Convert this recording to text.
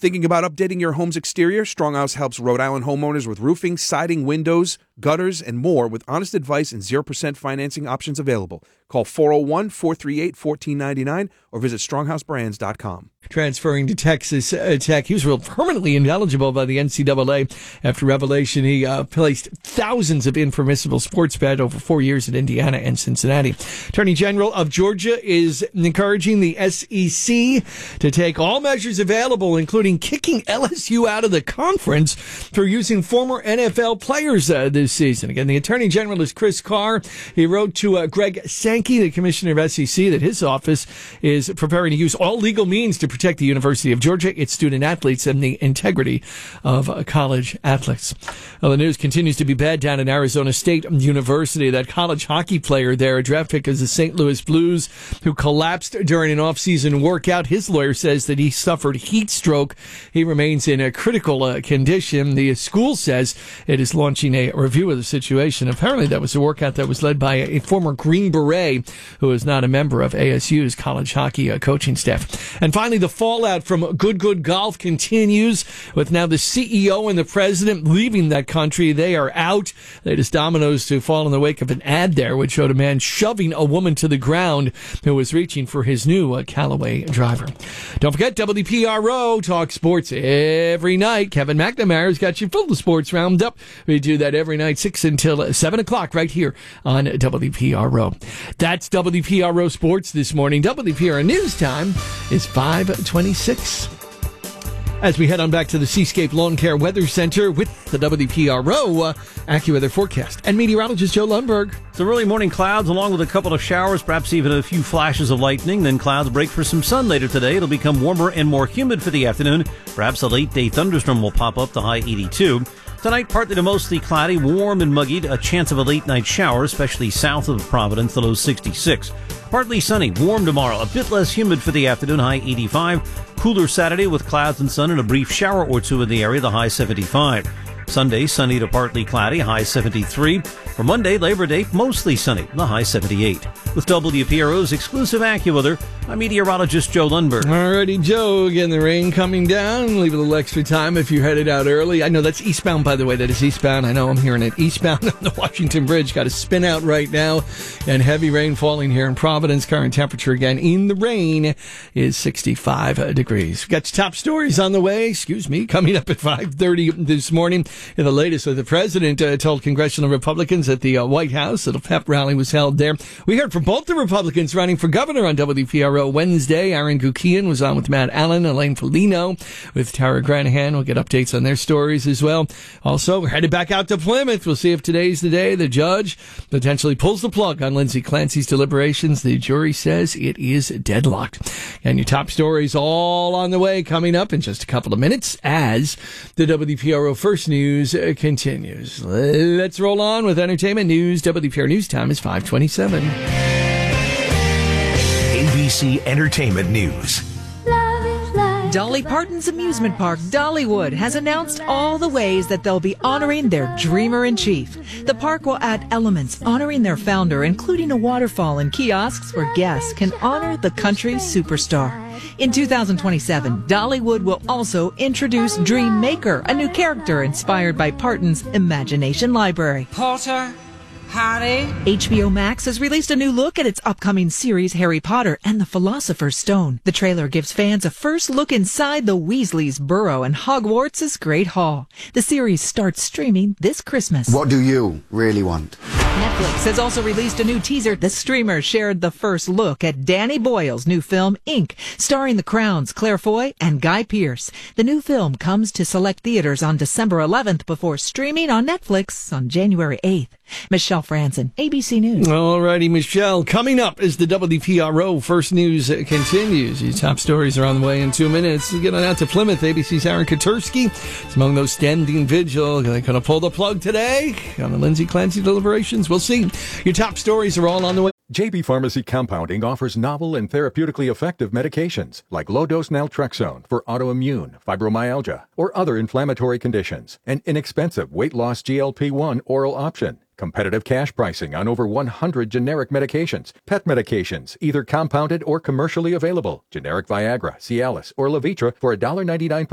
Thinking about updating your home's exterior? Stronghouse helps Rhode Island homeowners with roofing, siding, windows, gutters, and more with honest advice and 0% financing options available. Call 401-438-1499 or visit stronghouseBrands.com. Transferring to Texas Tech, he was ruled permanently ineligible by the NCAA after revelation. He placed thousands of impermissible sports bet over 4 years at Indiana and Cincinnati. Attorney General of Georgia is encouraging the SEC to take all measures available, including kicking LSU out of the conference for using former NFL players this season. Again, the Attorney General is Chris Carr. He wrote to Greg Sankey, the Commissioner of SEC, that his office is preparing to use all legal means to protect the University of Georgia, its student athletes, and the integrity of college athletes. Well, the news continues to be bad down in Arizona State University. That college hockey player there, a draft pick of the St. Louis Blues, who collapsed during an off-season workout. His lawyer says that he suffered heat stroke. He remains in a critical condition. The school says it is launching a review of the situation. Apparently, that was a workout that was led by a former Green Beret who is not a member of ASU's college hockey coaching staff. And finally, the fallout from Good Golf continues, with now the CEO and the president leaving that country. They are out. Latest dominoes to fall in the wake of an ad there, which showed a man shoving a woman to the ground who was reaching for his new Callaway driver. Don't forget, WPRO talk sports every night. Kevin McNamara's got you full of sports roundup. We do that every night, 6 until 7 o'clock, right here on WPRO. That's WPRO Sports this morning. WPRO News Time is 5:26. As we head on back to the Seascape Lawn Care Weather Center with the WPRO AccuWeather forecast and meteorologist Joe Lundberg. Some early morning clouds along with a couple of showers, perhaps even a few flashes of lightning. Then clouds break for some sun later today. It'll become warmer and more humid for the afternoon. Perhaps a late-day thunderstorm will pop up, the high 82. Tonight, partly to mostly cloudy, warm and muggy. A chance of a late-night shower, especially south of Providence, the low 66. Partly sunny, warm tomorrow. A bit less humid for the afternoon, high 85. Cooler Saturday with clouds and sun and a brief shower or two in the area, the high 75. Sunday, sunny to partly cloudy, high 73. For Monday, Labor Day, mostly sunny, the high 78. With WPRO's exclusive AccuWeather, I'm meteorologist Joe Lundberg. Alrighty, Joe. Again, the rain coming down. Leave a little extra time if you're headed out early. I know that's eastbound, by the way. That is eastbound. I know I'm hearing it eastbound on the Washington Bridge. Got to spin out right now. And heavy rain falling here in Providence. Current temperature again in the rain is 65 degrees. We've got your top stories on the way. Coming up at 5:30 this morning. In the latest, the president told congressional Republicans at the White House that a pep rally was held there. We heard from both the Republicans running for governor on WPRO Wednesday. Aaron Gukian was on with Matt Allen, Elaine Foligno with Tara Granahan. We'll get updates on their stories as well. Also, we're headed back out to Plymouth. We'll see if today's the day the judge potentially pulls the plug on Lindsay Clancy's deliberations. The jury says it is deadlocked. And your top stories all on the way coming up in just a couple of minutes as the WPRO First News continues. Let's roll on with entertainment news. WPRO News Time is 5:27. ABC Entertainment News. Dolly Parton's amusement park, Dollywood, has announced all the ways that they'll be honoring their dreamer-in-chief. The park will add elements honoring their founder, including a waterfall and kiosks where guests can honor the country's superstar. In 2027, Dollywood will also introduce Dream Maker, a new character inspired by Parton's Imagination Library. Potter, Harry. HBO Max has released a new look at its upcoming series Harry Potter and the Philosopher's Stone. The trailer gives fans a first look inside the Weasleys' burrow and Hogwarts' Great Hall. The series starts streaming this Christmas. What do you really want? Netflix has also released a new teaser. The streamer shared the first look at Danny Boyle's new film, Ink, starring the Crowns, Claire Foy, and Guy Pearce. The new film comes to select theaters on December 11th before streaming on Netflix on January 8th. Michelle Franzen, ABC News. All righty, Michelle. Coming up as the WPRO First News continues. Your top stories are on the way in 2 minutes. Get on out to Plymouth. ABC's Aaron Katursky is among those standing vigil. They're going to pull the plug today on the Lindsay Clancy deliberations. We'll see. Your top stories are all on the way. JB Pharmacy Compounding offers novel and therapeutically effective medications like low-dose naltrexone for autoimmune, fibromyalgia, or other inflammatory conditions. An inexpensive weight-loss GLP-1 oral option. Competitive cash pricing on over 100 generic medications. Pet medications, either compounded or commercially available. Generic Viagra, Cialis, or Levitra for $1.99